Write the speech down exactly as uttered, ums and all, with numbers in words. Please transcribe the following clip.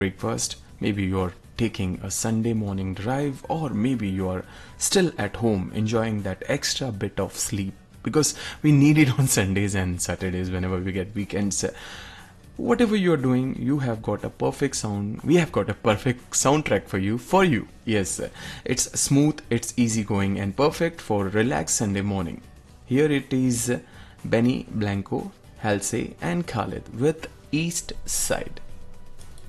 breakfast, maybe you're taking a Sunday morning drive, or maybe you're still at home enjoying that extra bit of sleep because we need it on Sundays and Saturdays whenever we get weekends. Whatever you're doing, you have got a perfect sound. We have got a perfect soundtrack for you. For you, yes, it's smooth, it's easygoing, and perfect for relaxed Sunday morning. Here it is, Benny Blanco, Halsey, and Khalid with East Side.